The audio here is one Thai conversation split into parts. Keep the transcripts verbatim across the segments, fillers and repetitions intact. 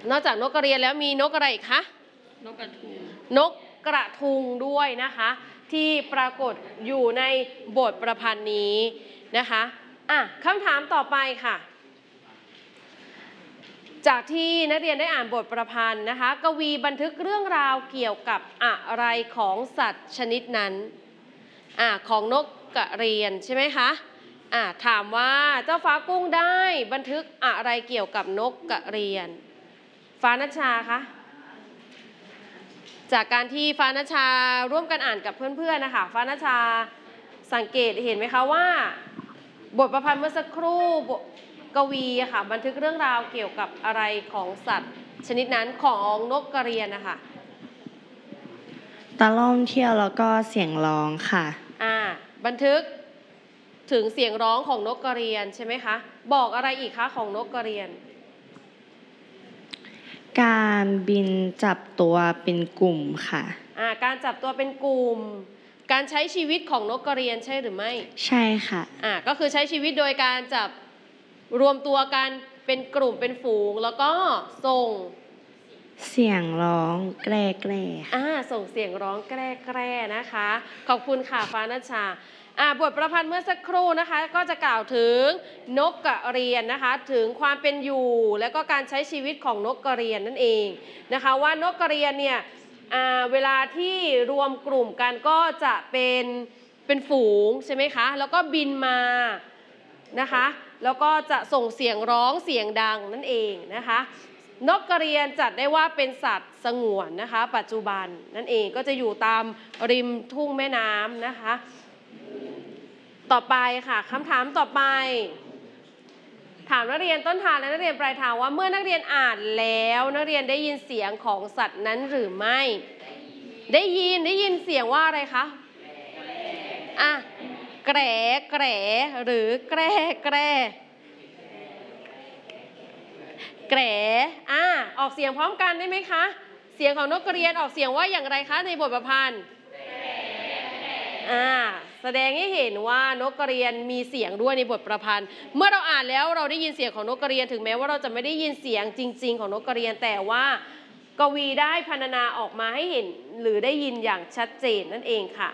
นอกจากนกกระเรียนแล้วมีนกอะไรอีกคะนกกระทุงนกกระทุงด้วยนะคะที่ปรากฏอยู่ในบทประพันธ์นี้นะคะอ่ะคำถามต่อไปค่ะจากที่นักเรียนได้อ่านบทประพันธ์นะคะกวีบันทึกเรื่องราวเกี่ยวกับอะไรของสัตว์ชนิดนั้นอ่ะของนกกระเรียนใช่ไหมคะอ่ะถามว่าเจ้าฟ้ากุ้งได้บันทึกอะไรเกี่ยวกับนกกระเรียนฟ้าณชาคะจากการที่ฟ้าณชาร่วมกันอ่านกับเพื่อนๆนะคะฟ้าณชาสังเกตเห็นไหมคะว่าบทประพันธ์เมื่อสักครู่กวีค่ะบันทึกเรื่องราวเกี่ยวกับอะไรของสัตว์ชนิดนั้นของนกกระเรียนนะคะตะล่อมเที่ยวแล้วก็เสียงร้องค่ะอ่าบันทึกถึงเสียงร้องของนกกระเรียนใช่ไหมคะบอกอะไรอีกคะของนกกระเรียนการบินจับตัวเป็นกลุ่มค่ะอ่าการจับตัวเป็นกลุ่มการใช้ชีวิตของนกกระเรียนใช่หรือไม่ใช่ค่ะอ่าก็คือใช้ชีวิตโดยการจับรวมตัวกันเป็นกลุ่มเป็นฝูงแล้วก็ส่งเสียงร้องแกร่แกร่อ่าส่งเสียงร้องแกร่แกร่นะคะขอบคุณค่ะฟ้าณชาอ่าบทประพันธ์เมื่อสักครู่นะคะก็จะกล่าวถึงนกกระเรียนนะคะถึงความเป็นอยู่และก็การใช้ชีวิตของนกกระเรียนนั่นเองนะคะว่านกกระเรียนเนี่ยอ่าเวลาที่รวมกลุ่มกันก็จะเป็นเป็นฝูงใช่ไหมคะแล้วก็บินมานะคะแล้วก็จะส่งเสียงร้องเสียงดังนั่นเองนะคะนกกระเรียนจัดได้ว่าเป็นสัตว์สงวนนะคะปัจจุบันนั่นเองก็จะอยู่ตามริมทุ่งแม่น้ำนะคะต่อไปค่ะคำถามต่อไปถามนักเรียนต้นทางและนักเรียนปลายทางว่าเมื่อนักเรียนอ่านแล้วนักเรียนได้ยินเสียงของสัตว์นั้นหรือไม่ได้ยินได้ยินเสียงว่าอะไรคะอ่ะแกรแกรหรือแกร่แกร่แกรอ่ะออกเสียงพร้อมกันได้ไหมคะเสียงของนกกระเรียนออกเสียงว่าอย่างไรคะในบทประพันธ์อ่าแสดงให้เห็นว่านกกระเรียนมีเสียงด้วยในบทประพันธ์เมื่อเราอ่านแล้วเราได้ยินเสียงของนกกระเรียนถึงแม้ว่าเราจะไม่ได้ยินเสียงจริงๆของนกกระเรียนแต่ว่ากวีได้พรรณนาออกมาให้เห็นหรือได้ยินอย่างชัดเจนนั่นเองค่ะ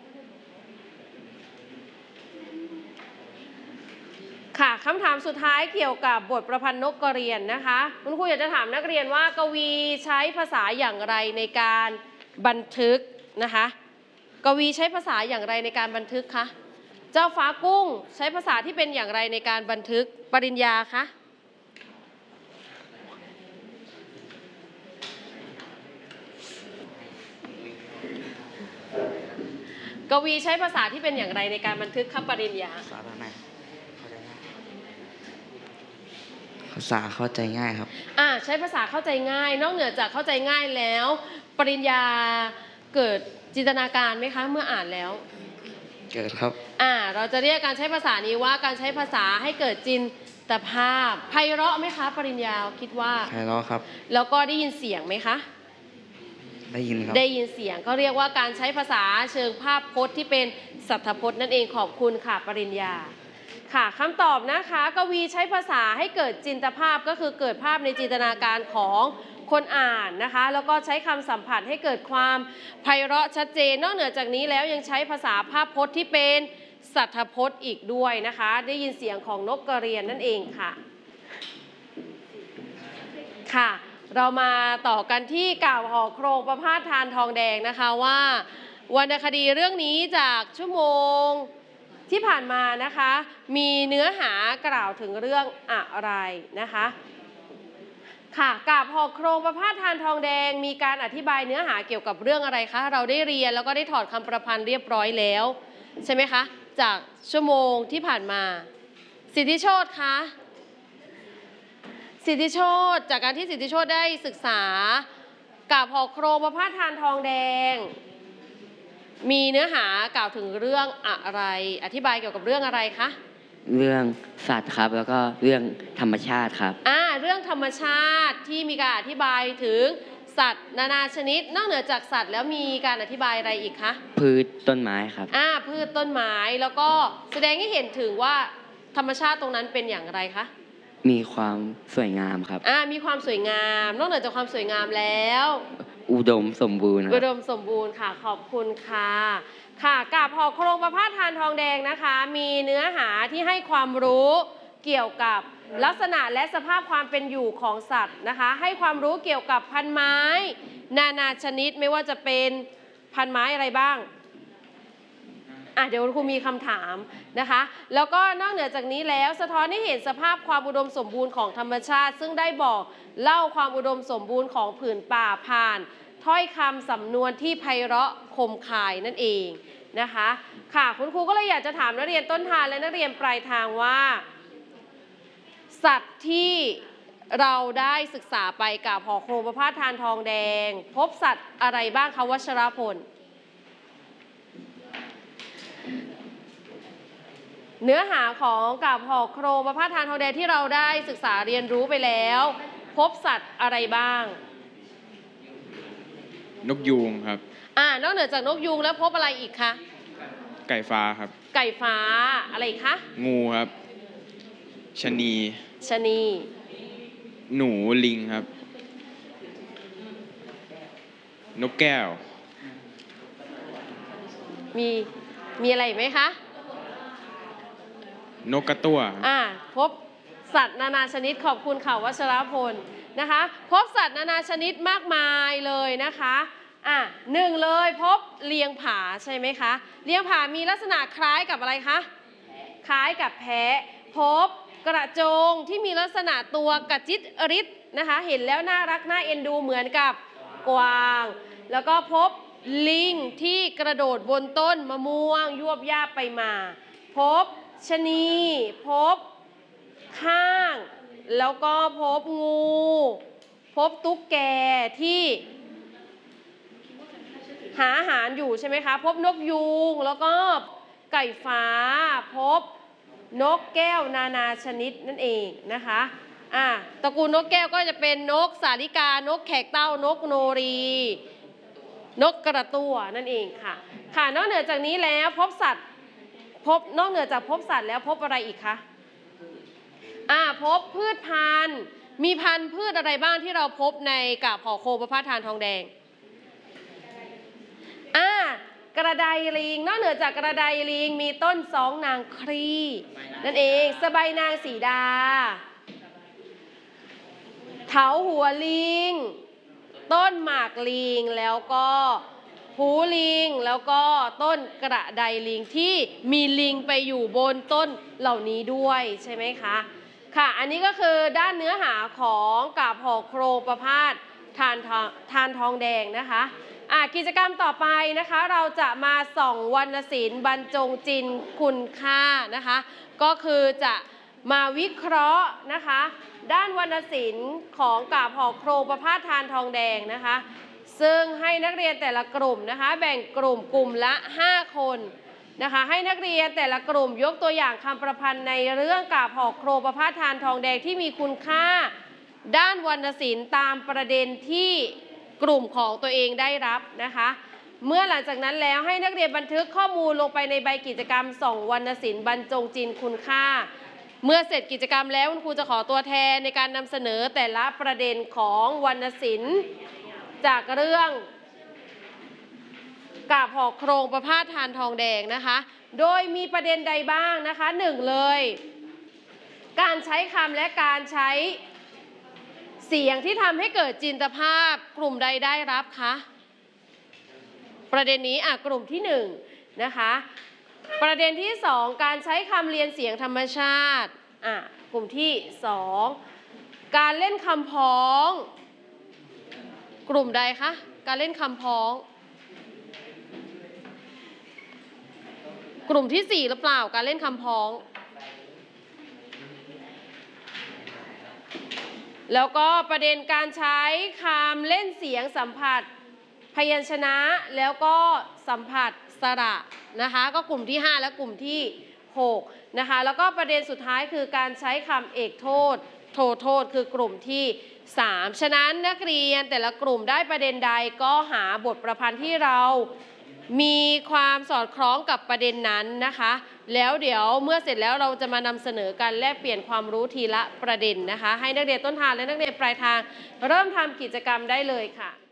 ค่ะคำถามสุดท้ายเกี่ยวกับบทประพันธ์นกกระเรียนนะคะคุณครูอยากจะถามนักเรียนว่ากวีใช้ภาษาอย่างไรในการบันทึกนะคะกวีใช้ภาษาอย่างไรในการบันทึกคะเจ้าฟ้ากุ้งใช้ภาษาที่เป็นอย่างไรในการบันทึกปริญญาคะกวีใช้ภาษาที่เป็นอย่างไรในการบันทึกครับปริญญาภาษาไหนภาษาเข้าใจง่ายครับอ่าใช้ภาษาเข้าใจง่ายนอกเหนือจากเข้าใจง่ายแล้วปริญญาเกิดจินตนาการไหมคะเมื่ออ่านแล้วเกิดครับอ่าเราจะเรียกการใช้ภาษานี้ว่าการใช้ภาษาให้เกิดจินตภาพไพเราะไหมคะปริญญาคิดว่าไพเราะครับแล้วก็ได้ยินเสียงไหมคะได้ยินครับได้ยินเสียงก็เรียกว่าการใช้ภาษาเชิงภาพพจน์ที่เป็นสัทธพจน์นั่นเองขอบคุณค่ะปริญญาค่ะคำตอบนะคะกวีใช้ภาษาให้เกิดจินตภาพก็คือเกิดภาพในจินตนาการของคนอ่านนะคะแล้วก็ใช้คำสัมผัสให้เกิดความไพเราะชัดเจนนอกเหนือจากนี้แล้วยังใช้ภาษาภาพพจน์ที่เป็นสัทธพจน์อีกด้วยนะคะได้ยินเสียงของนกกระเรียนนั่นเองค่ะค่ะเรามาต่อกันที่กล่าวห่อโครงประพาสทานทองแดงนะคะว่าวรรณคดีเรื่องนี้จากชั่วโมงที่ผ่านมานะคะมีเนื้อหากล่าวถึงเรื่องอะไรนะคะค่ะกาบห่อโครงประพาสทานทองแดงมีการอธิบายเนื้อหาเกี่ยวกับเรื่องอะไรคะเราได้เรียนแล้วก็ได้ถอดคำประพันธ์เรียบร้อยแล้วใช่ไหมคะจากชั่วโมงที่ผ่านมาสิทธิโชติคะสิทธิโชติจากการที่สิทธิโชติได้ศึกษากาบห่อโครงประพาสทานทองแดงมีเนื้อหากล่าวถึงเรื่องอะไรอธิบายเกี่ยวกับเรื่องอะไรคะเรื่องสัตว์ครับแล้วก็เรื่องธรรมชาติครับอ่าเรื่องธรรมชาติที่มีการอธิบายถึงสัตว์นานาชนิดนอกเหนือจากสัตว์แล้วมีการอธิบายอะไรอีกคะพืชต้นไม้ครับอ่าพืชต้นไม้แล้วก็แสดงให้เห็นถึงว่าธรรมชาติตรงนั้นเป็นอย่างไรคะมีความสวยงามครับอ่ามีความสวยงาม นอกเหนือจากความสวยงามแล้วอุดมสมบูรณ์คอุรับดมสมบูรณ์ค่ะขอบคุณค่ะค่ะกับหอโครงประพาสทานทองแดงนะคะ มีเนื้อหาที่ให้ความรู้เกี่ยวกับลักษณะและสภาพความเป็นอยู่ของสัตว์นะคะ ให้ความรู้เกี่ยวกับพันไม้ นานาชนิดไม่ว่าจะเป็นพันไม้อะไรบ้างอ่ะเดี๋ยวคุณครูมีคำถามนะคะ แล้วก็นอกเหนือจากนี้แล้วสะท้อนให้เห็นสภาพความอุดมสมบูรณ์ของธรรมชาติ ซึ่งได้บอกเล่าความอุดมสมบูรณ์ของผืนป่าผ่านถ้อยคำสำนวนที่ไพเราะคมคายนั่นเองนะคะค่ะคุณครูก็เลยอยากจะถามนักเรียนต้นทางและนักเรียนปลายทางว่า สัตว์ที่เราได้ศึกษาไปกับหอโครงประพาสทานทองแดง พบสัตว์อะไรบ้างคะวัชรพล เนื้อหาของกับหอโครงประพาสทานทองแดงที่เราได้ศึกษาเรียนรู้ไปแล้ว พบสัตว์อะไรบ้างนกยูงครับอ่านอกเหนือจากนกยูงแล้วพบอะไรอีกคะไก่ฟ้าครับไก่ฟ้าอะไรอีกคะงูครับชะนีชะนีหนูลิงครับ นกแก้วมีมีอะไรอีกไหมคะนกกระตั้วครับอ่าพบสัตว์นานาชนิดขอบคุณค่ะวัชรพลนะคะ พบสัตว์นานาชนิดมากมายเลยนะคะอ่ะหนึ่งเลยพบเลียงผาใช่ไหมคะเลียงผามีลักษณะคล้ายกับอะไรคะคล้ายกับแพะพบกระโจงที่มีลักษณะตัวกระจิตริดนะคะเห็นแล้วน่ารักน่าเอ็นดูเหมือนกับกวาง แล้วก็พบลิงที่กระโดดบนต้นมะม่วงยวบยาบไปมา พบชะนีพบข้าง แล้วก็พบงู พบตุ๊กแกที่หาอาหารอยู่ใช่ไหมคะ พบนกยูงแล้วก็ไก่ฟ้า พบนกแก้วนานาชนิดนั่นเองนะคะอ่ะตระกูลนกแก้วก็จะเป็นนกสาลิกานกแขกเต้านกโนรี นกกระตั้วนั่นเองค่ะค่ะนอกเหนือจากนี้แล้วพบสัตว์พบนอกเหนือจากพบสัตว์แล้วพบอะไรอีกคะอ่าพบพืชพันธุ์มีพันธุ์พืชอะไรบ้างที่เราพบในกับหอโครงประพาสทานทองแดงอ่ากระไดลิงนอกเหนือจากกระไดลิงมีต้นสองนางครีนั่นเองสบายนางสีดาเถาหัวลิงต้นหมากลิงแล้วก็หูลิงแล้วก็ต้นกระไดลิงที่มีลิงไปอยู่บนต้นเหล่านี้ด้วยใช่ไหมคะค่ะอันนี้ก็คือด้านเนื้อหาของกับหอโครงประพาสทานทองทานทองแดงนะคะอ่ะกิจกรรมต่อไปนะคะเราจะมาส่องวรรณศิลป์บรรจงจินคุณค่านะคะก็คือจะมาวิเคราะห์นะคะด้านวรรณศิลป์ของกาบหอโครงประพาสทานทองแดงนะคะซึ่งให้นักเรียนแต่ละกลุ่มนะคะแบ่งกลุ่มกลุ่มละห้าคนนะคะให้นักเรียนแต่ละกลุ่มยกตัวอย่างคำประพันธ์ในเรื่องกาบหอโครงประพาสทานทองแดงที่มีคุณค่าด้านวรรณศิลป์ตามประเด็นที่กลุ่มของตัวเองได้รับนะคะเมื่อหลังจากนั้นแล้วให้นักเรียนบันทึกข้อมูลลงไปในใบกิจกรรมส่องวรรณศิลป์บรรจงจินคุณค่าเมื่อเสร็จกิจกรรมแล้วคุณครูจะขอตัวแทนในการนำเสนอแต่ละประเด็นของวรรณศิลป์จากเรื่องกาบหอโครงประพาสทานทองแดงนะคะโดยมีประเด็นใดบ้างนะคะหนึ่งเลยการใช้คำและการใช้เสียงที่ทำให้เกิดจินตภาพกลุ่มใดได้รับคะประเด็นนี้อ่ะกลุ่มที่หนึ่งนะคะประเด็นที่สองการใช้คำเรียนเสียงธรรมชาติอ่ะกลุ่มที่สองการเล่นคำพ้องกลุ่มใดคะการเล่นคำพ้องกลุ่มที่สี่หรือเปล่าการเล่นคำพ้องแล้วก็ประเด็นการใช้คำเล่นเสียงสัมผัสพยัญชนะแล้วก็สัมผัสสระนะคะก็กลุ่มที่ห้าและกลุ่มที่หกนะคะแล้วก็ประเด็นสุดท้ายคือการใช้คำเอกโทษโทโทษคือกลุ่มที่สามฉะนั้นนักเรียนแต่ละกลุ่มได้ประเด็นใดก็หาบทประพันธ์ที่เรามีความสอดคล้องกับประเด็นนั้นนะคะแล้วเดี๋ยวเมื่อเสร็จแล้วเราจะมานำเสนอกันแลกเปลี่ยนความรู้ทีละประเด็นนะคะ ให้นักเรียนต้นทางและนักเรียนปลายทางเริ่มทำกิจกรรมได้เลยค่ะ